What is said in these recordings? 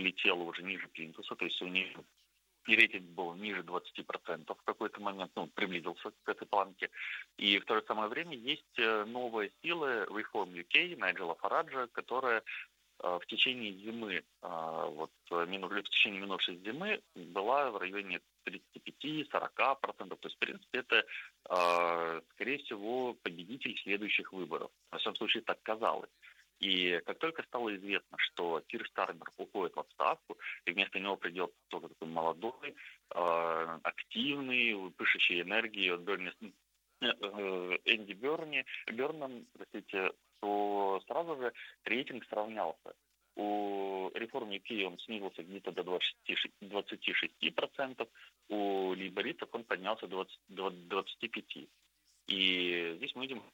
летела уже ниже плинтуса, то есть у нее и рейтинг был ниже 20% в какой-то момент, приблизился к этой планке. И в то же самое время есть новые силы Reform UK, Найджела Фараджа, которая в течение зимы, в течение минувшей зимы была в районе 35-40%. То есть, в принципе, это, скорее всего, победитель следующих выборов. Во всяком случае, так казалось. И как только стало известно, что Кир Стармер уходит в отставку, и вместо него придет кто-то такой молодой, активный, пышущий энергией Энди Берном, простите, то сразу же рейтинг сравнялся. У Reform UK он снизился где-то до 26%, у лейбористов он поднялся до 25%. И здесь мы видим,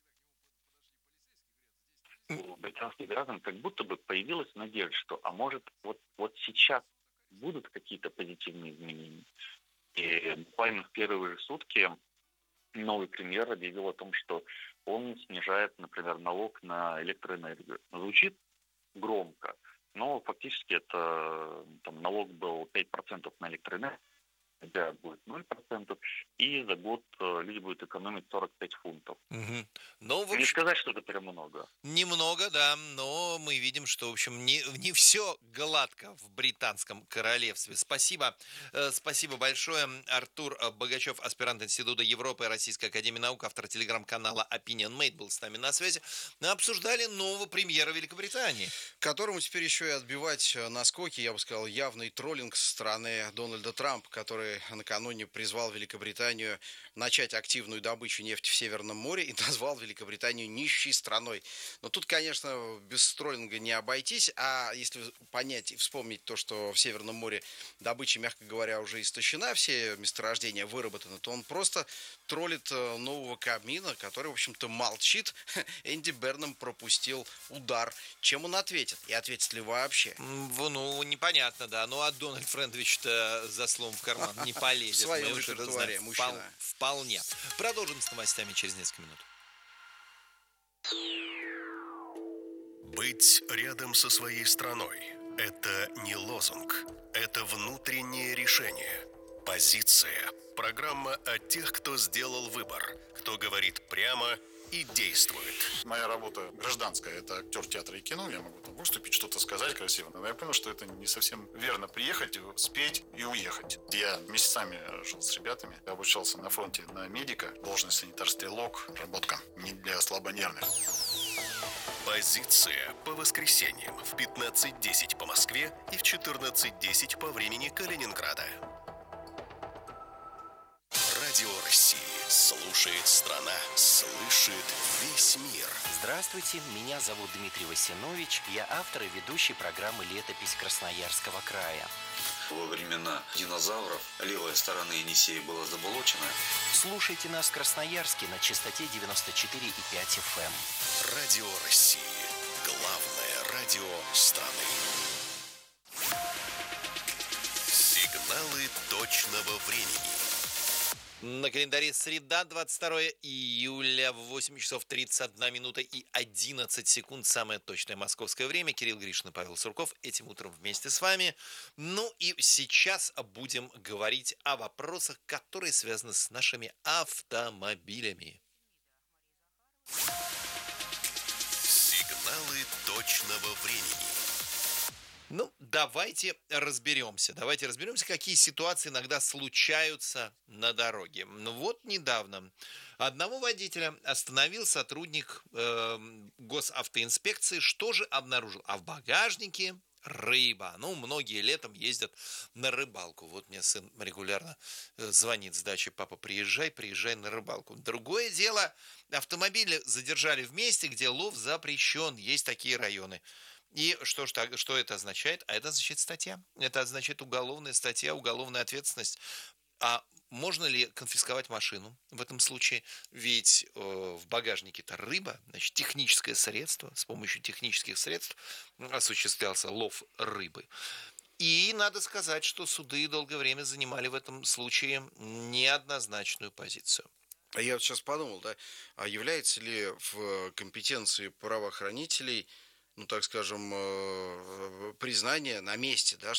у британских граждан как будто бы появилась надежда, что, а может, вот сейчас будут какие-то позитивные изменения. И буквально в первые же сутки новый премьер объявил о том, что он снижает, например, налог на электроэнергию. Звучит громко, но фактически это налог был 5% на электроэнергию, будет 0%, и за год люди будут экономить 45 фунтов. Угу. Ну, Не сказать, что это прям много. Немного, да, но мы видим, что, в общем, не все гладко в британском королевстве. Спасибо большое. Артур Богачев, аспирант Института Европы и Российской академии наук, автор телеграм-канала Opinion Made, был с нами на связи. Мы обсуждали нового премьера Великобритании, которому теперь еще и отбивать наскоки, я бы сказал, явный троллинг со стороны Дональда Трампа, который накануне призвал Великобританию начать активную добычу нефти в Северном море и назвал Великобританию нищей страной. Но тут, конечно, без троллинга не обойтись, а если понять и вспомнить то, что в Северном море добыча, мягко говоря, уже истощена, все месторождения выработаны, то он просто троллит нового Камина, который, в общем-то, молчит. Энди Берном пропустил удар. Чем он ответит? И ответит ли вообще? Ну, непонятно, да. Ну, а Дональд Френдович-то за словом в карман не полезет. В своем репертуаре мужчина. Вполне. Продолжим с новостями через несколько минут. Быть рядом со своей страной – это не лозунг, это внутреннее решение. Позиция. Программа о тех, кто сделал выбор, кто говорит прямо и действует. Моя работа гражданская, это актер театра и кино, я могу там выступить, что-то сказать красиво, но я понял, что это не совсем верно. Приехать, спеть и уехать. Я месяцами жил с ребятами, я обучался на фронте на медика, должность санитар-стрелок, работка не для слабонервных. Позиция по воскресеньям в 15:10 по Москве и в 14:10 по времени Калининграда. Радио России. Слушает страна, слышит весь мир. Здравствуйте, меня зовут Дмитрий Васинович. Я автор и ведущий программы «Летопись Красноярского края». Во времена динозавров левая сторона Енисея была заболочена. Слушайте нас в Красноярске на частоте 94,5 FM. Радио России. Главное радио страны. Сигналы точного времени. На календаре среда, 22 июля, в 8 часов 31 минута и 11 секунд. Самое точное московское время. Кирилл Гришин и Павел Сурков этим утром вместе с вами. Ну и сейчас будем говорить о вопросах, которые связаны с нашими автомобилями. Сигналы точного времени. Ну, давайте разберемся, какие ситуации иногда случаются на дороге. Ну вот недавно одного водителя остановил сотрудник госавтоинспекции. Что же обнаружил? А в багажнике рыба. Ну, многие летом ездят на рыбалку. Вот мне сын регулярно звонит с дачи: папа, приезжай на рыбалку. Другое дело, автомобили задержали в месте, где лов запрещен. Есть такие районы. И что это означает? А это означает статья. Это означает уголовная статья, уголовная ответственность. А можно ли конфисковать машину в этом случае? Ведь в багажнике-то рыба, значит, техническое средство. С помощью технических средств осуществлялся лов рыбы. И надо сказать, что суды долгое время занимали в этом случае неоднозначную позицию. Я вот сейчас подумал, да, а является ли в компетенции правоохранителей, ну, так скажем, признание на месте, да,